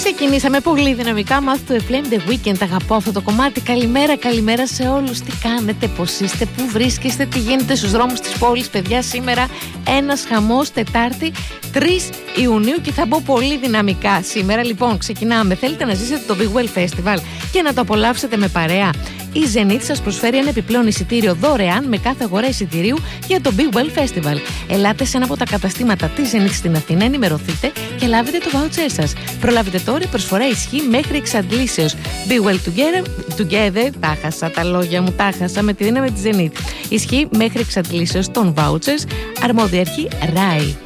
Ξεκινήσαμε πολύ δυναμικά. Μάθω το Flame The Weekend. Αγαπώ αυτό το κομμάτι. Καλημέρα, καλημέρα σε όλους. Τι κάνετε, πώς είστε, πού βρίσκεστε, τι γίνεται στους δρόμους της πόλης, παιδιά. Σήμερα ένας χαμός, Τετάρτη 3 Ιουνίου και θα μπω πολύ δυναμικά σήμερα. Λοιπόν, ξεκινάμε. Θέλετε να ζήσετε το Big Well Festival και να το απολαύσετε με παρέα? Η Zenith σας προσφέρει ένα επιπλέον εισιτήριο δωρεάν με κάθε αγορά εισιτηρίου για το Big Well Festival. Ελάτε σε ένα από τα καταστήματα της Zenith στην Αθήνα, ενημερωθείτε και λάβετε το voucher σας. Προλάβετε τώρα, η προσφορά ισχύει μέχρι εξαντλήσεως. Be well together, τα χάσα τα λόγια μου, τα χάσα με τη δύναμη της Zenith. Ισχύει μέχρι εξαντλήσεως των vouchers, αρμόδια αρχή RAI.